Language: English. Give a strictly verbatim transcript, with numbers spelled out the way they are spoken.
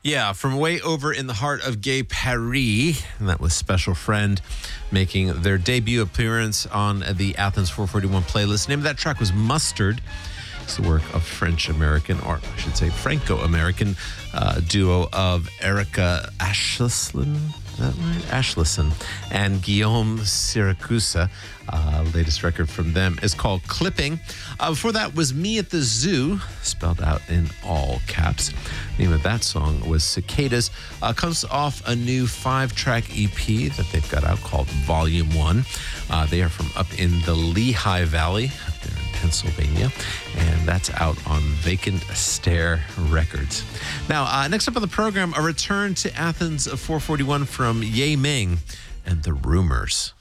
Yeah, from way over in the heart of gay Paris, and that was Special Friend making their debut appearance on the Athens four forty-one playlist. The name of that track was Mustard. It's the work of French-American, or I should say Franco-American uh, duo of Erica Ashleson, is that right? Ashleson and Guillaume Siracusa. Uh, latest record from them is called Clipping. Uh, before that was Me at the Zoo, spelled out in all caps. The name of that song was Cicadas. Uh, comes off a new five-track E P that they've got out called Volume One. Uh, they are from up in the Lehigh Valley, up there in Pennsylvania, and that's out on Vacant Stare Records. Now, uh, next up on the program, a return to Athens four forty-one from Ye Ming and the Rumors.